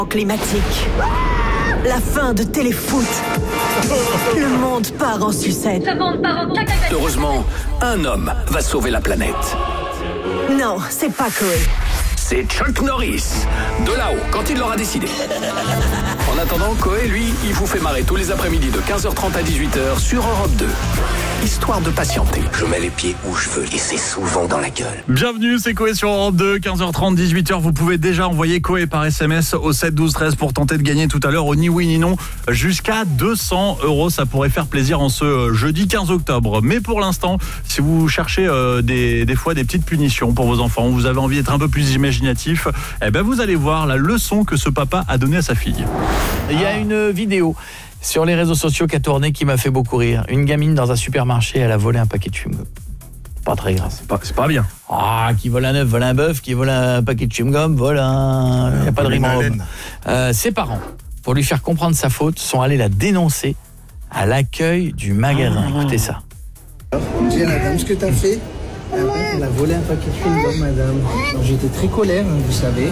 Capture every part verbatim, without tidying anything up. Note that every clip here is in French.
Climatique. La fin de Téléfoot. Le monde part en sucette. Le monde part en cacahuète. Heureusement, un homme va sauver la planète. Non, c'est pas Koé. C'est Chuck Norris. De là-haut, quand il l'aura décidé. En attendant, Koé, lui, il vous fait marrer tous les après-midi de quinze heures trente à dix-huit heures sur Europe deux. Histoire de patienter. Je mets les pieds où je veux et c'est souvent dans la gueule. Bienvenue, c'est Koé sur Europe deux, quinze heures trente, dix-huit heures. Vous pouvez déjà envoyer Koé par S M S au sept douze treize pour tenter de gagner tout à l'heure au ni oui ni non jusqu'à deux cents euros. Ça pourrait faire plaisir en ce jeudi quinze octobre. Mais pour l'instant, si vous cherchez euh, des, des fois des petites punitions pour vos enfants, vous avez envie d'être un peu plus imaginatif, eh ben vous allez voir la leçon que ce papa a donnée à sa fille. Il y a une vidéo sur les réseaux sociaux qui a tourné qui m'a fait beaucoup rire. Une gamine dans un supermarché, elle a volé un paquet de chewing-gum. Pas très grave. C'est pas, c'est pas bien. Ah, qui vole un œuf, vole un bœuf, qui vole un paquet de chewing-gum, vole un... Il n'y a pas de rime en homme. Euh, ses parents, pour lui faire comprendre sa faute, sont allés la dénoncer à l'accueil du magasin. Ah. Écoutez ça. Tiens, madame, ce que t'as fait, elle a volé un paquet de chewing-gum, madame. Alors, j'étais très colère, hein, vous savez.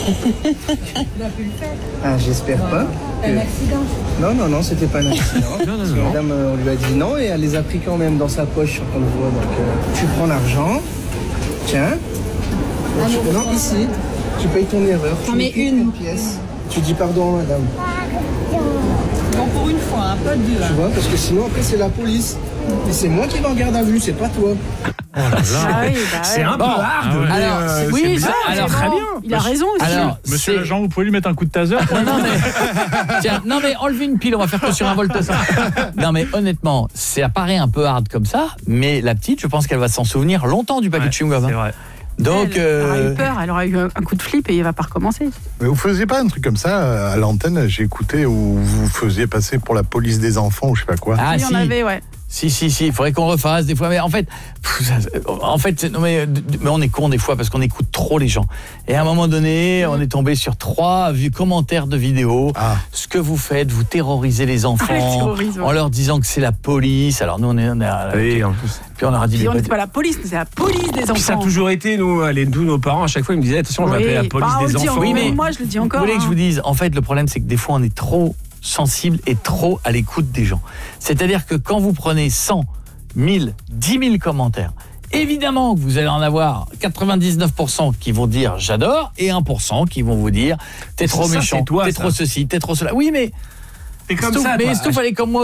Ah, j'espère pas. Que... Un accident? Non, non, non, c'était pas un accident. non, non, parce que non. Madame, on lui a dit non et elle les a pris quand même dans sa poche, on le voit. Donc, euh, tu prends l'argent, tiens. Ah, tu... Non, non, ici, tu payes ton erreur. J'en mets une. une pièce. Tu dis pardon, madame. Bon, pour une fois, un peu deux. Tu vois, parce que sinon, après, c'est la police. Et c'est moi qui vais en garde à vue, c'est pas toi. Oh là là. Ah oui, bah c'est un bon. peu hard. Ah ouais. Mais alors, euh, oui, c'est ça, alors très bon. bien. Il a raison aussi. Alors, Monsieur c'est... l'agent, vous pouvez lui mettre un coup de taser. non, non, mais... Tiens, non mais enlevez une pile, on va faire que sur un volt ça. Non mais honnêtement, ça paraît un peu hard comme ça, mais la petite, je pense qu'elle va s'en souvenir longtemps du paquet Ouais, de chewing-gum. C'est vrai. Donc elle euh... aura eu peur, elle aura eu un coup de flip et il va pas recommencer. Mais vous faisiez pas un truc comme ça à l'antenne? J'ai écouté où vous faisiez passer pour la police des enfants ou je sais pas quoi. Ah il y si. en avait, ouais. Si si si, il faudrait qu'on refasse des fois mais en fait pff, ça, en fait non mais, mais on est con des fois parce qu'on écoute trop les gens. Et à un moment donné, on est tombé sur trois vues commentaires de vidéos. Ah. Ce que vous faites, vous terrorisez les enfants ah, en leur disant que c'est la police. Alors nous on est on est oui, en plus. Puis on leur a dit on n'est pas la police, c'est la police des enfants. Puis ça a toujours été nous les tous nos parents à chaque fois ils me disaient attention, on va oui. appeler la police bah, des enfants. Oui, mais moi je le dis encore. Vous voulez hein. que je vous dise en fait le problème c'est que des fois on est trop sensible et trop à l'écoute des gens. C'est-à-dire que quand vous prenez cent, mille, dix mille commentaires, évidemment que vous allez en avoir quatre-vingt-dix-neuf pour cent qui vont dire j'adore et un pour cent qui vont vous dire t'es trop ça, méchant, toi, t'es ça. trop ceci, t'es trop cela. Oui mais c'est comme Stouff, ça. Mais Stouff, elle est comme moi.